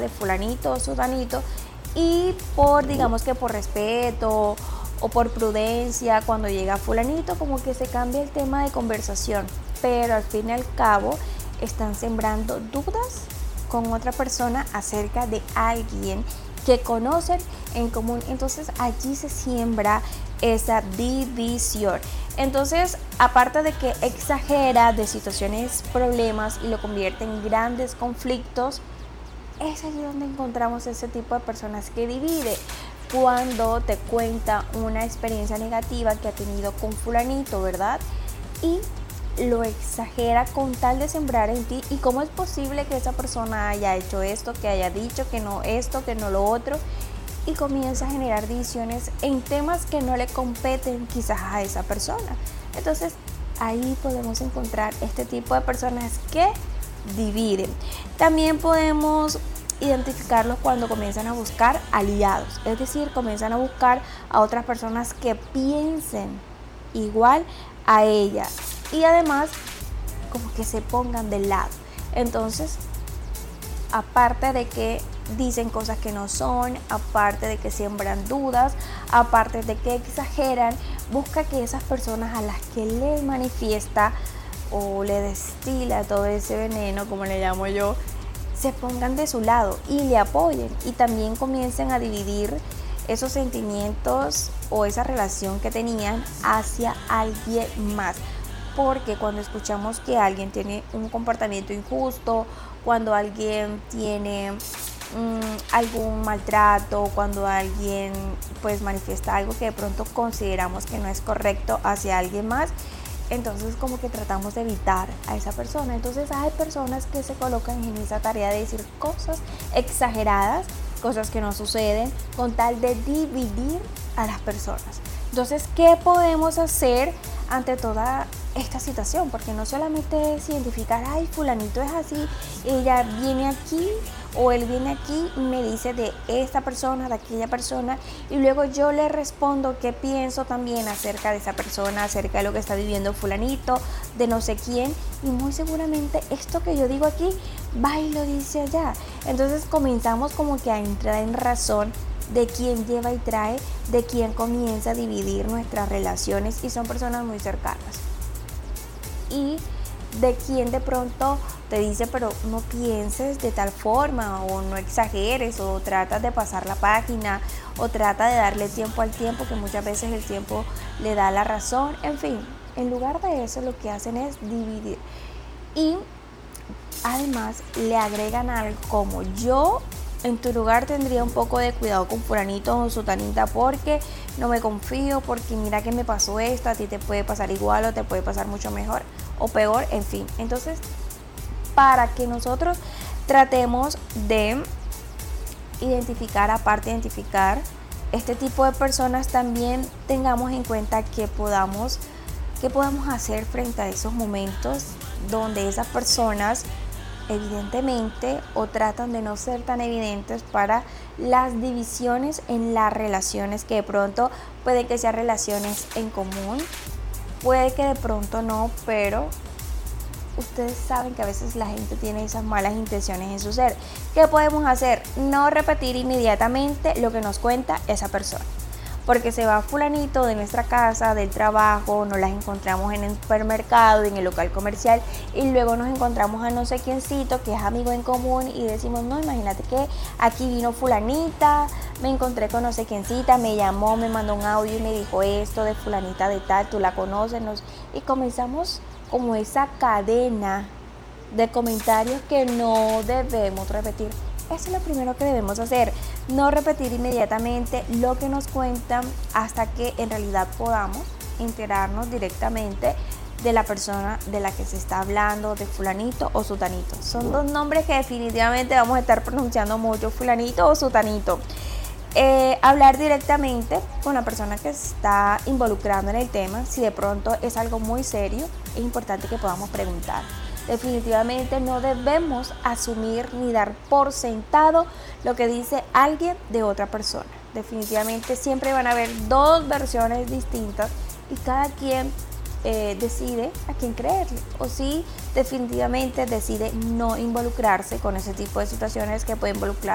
de fulanito o sutanito, y digamos que por respeto o por prudencia, cuando llega fulanito, como que se cambia el tema de conversación, pero al fin y al cabo están sembrando dudas con otra persona acerca de alguien que conocen en común. Entonces allí se siembra esa división. Entonces, aparte de que exagera de situaciones, problemas y lo convierte en grandes conflictos, es allí donde encontramos ese tipo de personas que divide. Cuando te cuenta una experiencia negativa que ha tenido con fulanito, ¿verdad? Y lo exagera con tal de sembrar en ti. ¿Y cómo es posible que esa persona haya hecho esto, que haya dicho que no esto, que no lo otro? Y comienza a generar divisiones en temas que no le competen quizás a esa persona. Entonces ahí podemos encontrar este tipo de personas que dividen. También podemos identificarlos cuando comienzan a buscar aliados, es decir, comienzan a buscar a otras personas que piensen igual a ella y además como que se pongan del lado. Entonces, aparte de que dicen cosas que no son, aparte de que siembran dudas, aparte de que exageran, busca que esas personas a las que les manifiesta o le destila todo ese veneno, como le llamo yo, se pongan de su lado y le apoyen, y también comiencen a dividir esos sentimientos o esa relación que tenían hacia alguien más. Porque cuando escuchamos que alguien tiene un comportamiento injusto, cuando alguien tiene algún maltrato, cuando alguien pues manifiesta algo que de pronto consideramos que no es correcto hacia alguien más, entonces como que tratamos de evitar a esa persona. Entonces hay personas que se colocan en esa tarea de decir cosas exageradas, cosas que no suceden, con tal de dividir a las personas. Entonces, ¿qué podemos hacer ante toda esta situación? Porque no solamente es identificar, ay, fulanito es así, ella viene aquí o él viene aquí y me dice de esta persona, de aquella persona, y luego yo le respondo qué pienso también acerca de esa persona, acerca de lo que está viviendo fulanito, de no sé quién, y muy seguramente esto que yo digo aquí va y lo dice allá. Entonces comenzamos como que a entrar en razón de quién lleva y trae, de quién comienza a dividir nuestras relaciones, y son personas muy cercanas, y de quién de pronto te dice, pero no pienses de tal forma, o no exageres, o tratas de pasar la página, o trata de darle tiempo al tiempo, que muchas veces el tiempo le da la razón. En fin, en lugar de eso lo que hacen es dividir, y además le agregan algo como: yo en tu lugar tendría un poco de cuidado con fulanito o sutanita, porque no me confío, porque mira que me pasó esto, a ti te puede pasar igual o te puede pasar mucho mejor o peor, en fin. Entonces, para que nosotros tratemos de identificar, aparte de identificar este tipo de personas, también tengamos en cuenta qué podamos hacer frente a esos momentos donde esas personas evidentemente o tratan de no ser tan evidentes para las divisiones en las relaciones, que de pronto puede que sean relaciones en común, puede que de pronto no, pero ustedes saben que a veces la gente tiene esas malas intenciones en su ser. ¿Qué podemos hacer? No repetir inmediatamente lo que nos cuenta esa persona. Porque se va fulanito de nuestra casa, del trabajo, nos las encontramos en el supermercado, en el local comercial, y luego nos encontramos a no sé quiéncito que es amigo en común, y decimos, no, imagínate que aquí vino fulanita, me encontré con no sé quiéncita, me llamó, me mandó un audio y me dijo esto de fulanita de tal, tú la conoces, y comenzamos como esa cadena de comentarios que no debemos repetir. Eso es lo primero que debemos hacer, no repetir inmediatamente lo que nos cuentan hasta que en realidad podamos enterarnos directamente de la persona de la que se está hablando, de fulanito o sutanito. Son dos nombres que definitivamente vamos a estar pronunciando mucho, fulanito o sutanito. Hablar directamente con la persona que se está involucrando en el tema. Si de pronto es algo muy serio, es importante que podamos preguntar. Definitivamente no debemos asumir ni dar por sentado lo que dice alguien de otra persona. Definitivamente siempre van a haber dos versiones distintas, y cada quien decide a quién creerle, o si definitivamente decide no involucrarse con ese tipo de situaciones que pueden involucrar